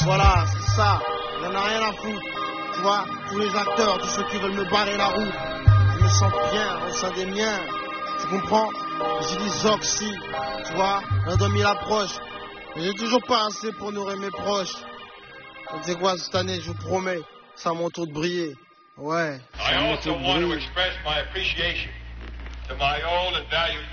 Voilà, c'est ça. Il en a rien à foutre. Tu vois, tous les acteurs, tous ceux qui veulent me barrer la route. Je me sens bien au sein des miens. Tu comprends? J'ai des oxy. Tu vois, l'un demi l'approche. Mais j'ai toujours pas assez pour nourrir mes proches. Tu sais quoi, cette année, je vous promets, c'est à mon tour de briller. Ouais. I also want to express my appreciation to my old and valued